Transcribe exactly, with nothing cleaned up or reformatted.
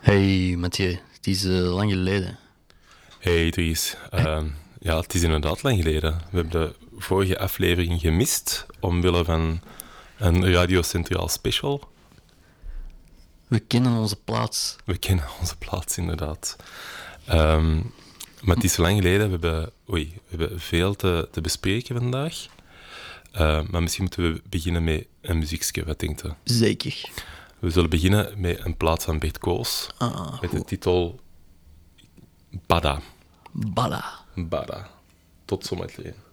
Hey Mathieu, het is eh, lang geleden. Hey Dries, Ehm, ja, het is inderdaad lang geleden. We hebben de vorige aflevering gemist omwille van een Radio Centraal special. We kennen onze plaats. We kennen onze plaats inderdaad. Ehm, maar het is lang geleden, we hebben, oei, we hebben veel te, te bespreken vandaag. Ehm, maar misschien moeten we beginnen met een muziekje, wat denkt u? Zeker. We zullen beginnen met een plaat van Bert Koos, Ah, met de goed. titel Bada. Bada. Bada. Tot zometeen.